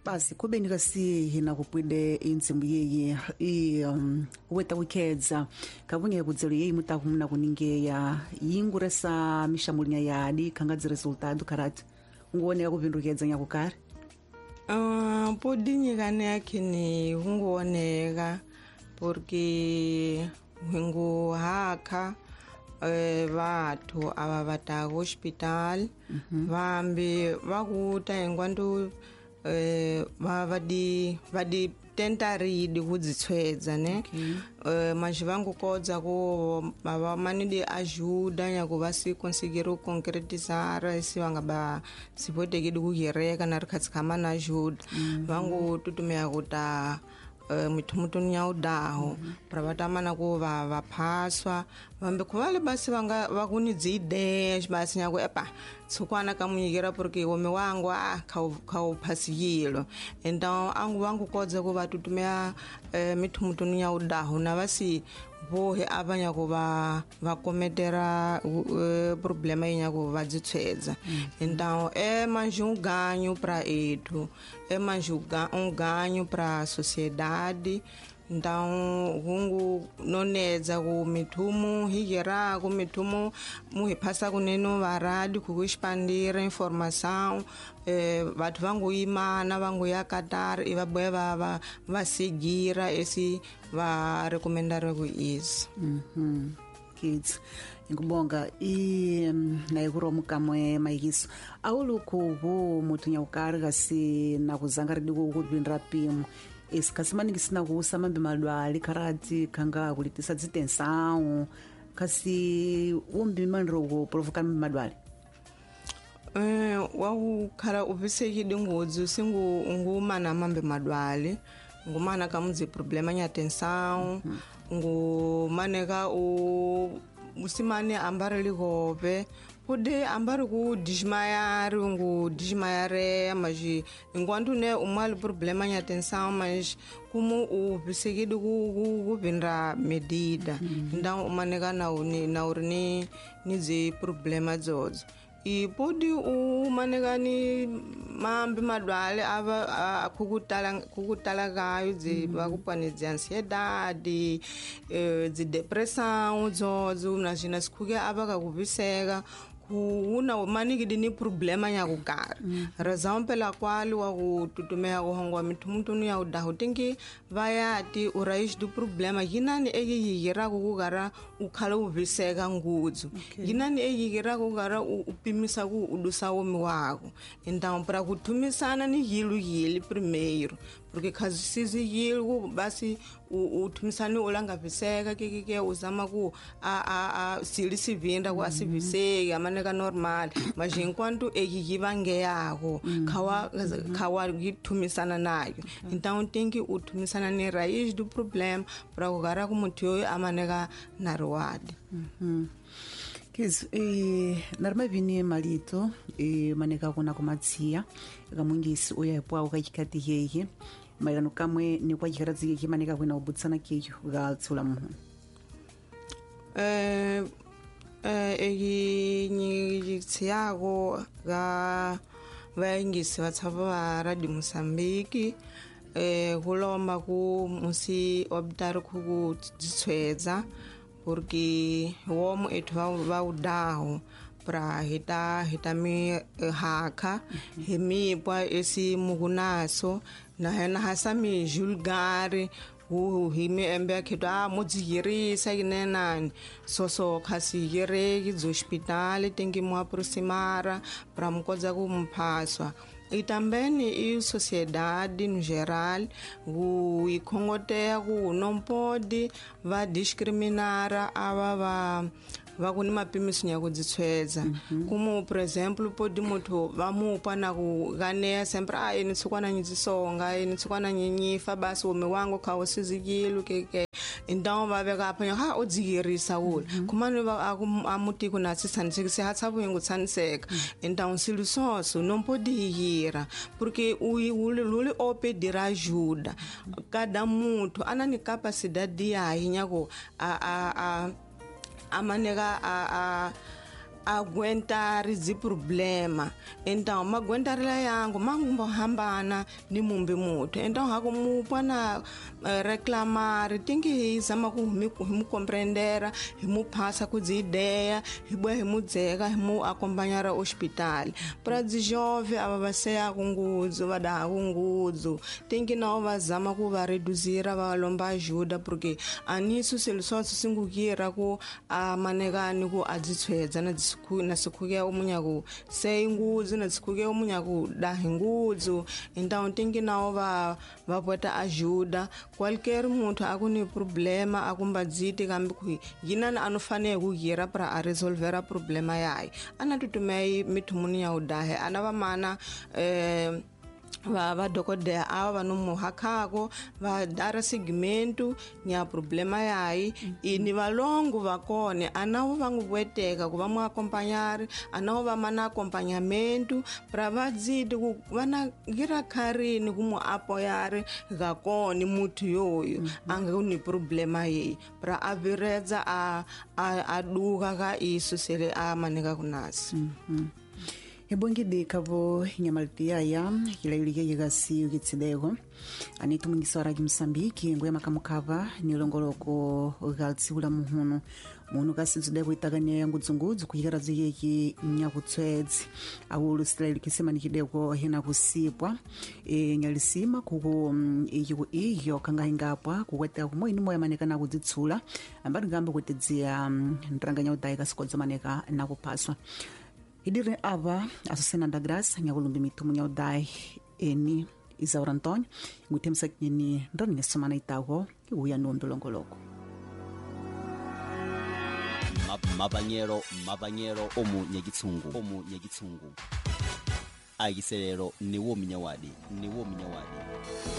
basi kubenika si hina kupwide intsimu yeye weta wikedza kabunye kudzelo yeye mutakumuna kuningeya yinguresa mishamulinya yadi kangadzi resultado karati unguoneka kupindukedza nyakukari podi nyikane yakini unguoneka porque wingu haka vathu ava vata hospital vambi vakuta engwandu vadi tentaridi kudzitswedza ne manje vangukodza ku vamanidi ajuda nyaku vasi conseguiram concretizar esse vangaba sipotekidi kugereka na rikhatsikama na ajuda vangututumia kuta mithumutuni ya udaho para vatamana ku vaphaswa vambe khuvale basi vakuni dziideya basi nyaku epa tsukwana kamunyikira porque wome wangu khauphasiyilo então vangu kodza ku vatutumia mithumutuni ya udaho na vasi vohe avanya ku vakometera problema yenyaku vadzitswedza então manje ganho para ethu manje ganho para a sociedade. Então hungu nonedza ku mithumu higera ku mithumu muhiphasa kuneno varadi kukuexpandir informação vathu vanguimana vanguyakatara e vaboya va seguira esse va recomendar ku isso kids ngubonga naikuromu kamwe maikiso auluku hu muthu nyaukarga si nakuzangaridi kupindira pimu esse kasimaningi sina kuusa mambe madwali karati kanga kulitisa dzitensão kasi umbi mandro kuprovoka mambe madwali wakukhala uvisekidi ngudzi ngumana mambe madwali ngumana kamudzi problema nya tensão ngumaneka usimane ambari lihove pude ambari ku desmaiar desmaiare mas enquanto né umali problema nya tensão mas como o viseguido ku vindra medida então umaneka na urini nize problema zozo e pode umaneka ni mambe madwale ava kukutala gayo vakupane de ansiedade de depressão zozo nazina sikhuke ava kakuviseka una umanikidi ni problema nyakukara razão pela qual wakututumea kuhongwa mithumutunu ya udaho tinki vayati uraiz do problema yinani eyiyira kukara ukhala uviseka ngudzu yinani eyiyira kukara upimisa ku udusa womi wako então para kutumisana ni yili primeiro porque caso sizi yilo basi uthumisani ulanga viseka kike uzama ku silisi vinda ku asiviseka amaneka normal mas enquanto eyivange yako khawa githumisana nayo então tem que uthumisana ni raiz do problema para kugara ku muthu yoyo amaneka na reward kids narima vini malito maneka kuna kumatsia kamungisi uya epwa ukachikati hehe mairano kamwe ni kwa chikaradzi ke maneka kwena ubutsana kecho gatsula muhu nyitsiyako ga vaingisi vatsava va Radio Moçambique kulomba ku musi optar ku dzitswedza porque womo ethu va udaho pra hita mi haka hemipwa esi mukunaso na hena hasami julgari himi embe akhetu mudzihirisa kinenani so khasi yereki hospital tengi mu aproximara pra mukodza kumphaswa e também a sociedade no geral e congotea que não pode vai discriminar va kuni mapimiso nya kudzitswedza como por exemplo pode muthu vamupa na kuganeya sempre eni tsukwana nyitsonga eni tsukwana nyenyifa basi wome wangu khawusizikilo keke então vaveka apanya udziyerisa ule kumani amutiko natsitsaniseke hatsavu yengu tsaniseka então silisoso não pode hiyira porque luli opedir ajuda cada muthu anani capacidade yahi nyako amaneka aguentari zi problema. Então maguentarila yangu mangumbo hambana ni mumbi mutu. Então haku mupana reclamar, tingi hizama himu compreendera, himu passa kuzi ideia, himu dzega, himu acompanhar hospital. Para zi jovem ababaseya kunguzo, vada kunguzo. Tingi nao vazama kuva reduzira valomba ajuda porque anisu silisoso singugira ku manegani ku adzitswedza na sikuke umunyaku sei nguzo na sikuke umunyaku dahi nguzo. Então tingi nao vapweta ajuda. Qualquer muntu akuni problema akumbadziti kambi kui yinana anofane kugira para a resolver a problema yai. Ana tutumei mitumuni ya udahe. Ana vamana va dokodela ava vanomu hakako va dara segmento nya problema yai ini valongo vakone anavo vangu vueteka ku vamu acompanhar anavo vamana acompanhamento para vadzidi ku vana gira karini kumu apoiar gakone mutu yoyo anga uni problema yei para aviredza a duga ka isu sele a maneka kunasi. Ebongi kavo nyamaltia ya kila yulike yigasi ukitsidego anitu mungisora Msambiki ngwe makamukava ni longoloko galtsi ula muhunu munu kasizidego itaganya yangu dzungudzo kuyikara ziyeki nyakutswedzi awulu sila kisema nikidego hina kusipwa nyalisima kuko iyo kanga hingapwa kukweta kumo inu moya maneka na kudzitsula ambari ngambe kutedzia ntranganya udaika sikodza maneka na kupaswa. Idire ava asosena da graça nyakulumbi mitumu nyaudai eni Isaura Antônio ngutemsa kini ndoni nesomana itago uya nondo longoloko mabanyero omu nyagitsungu aigiserero niwo minyawadi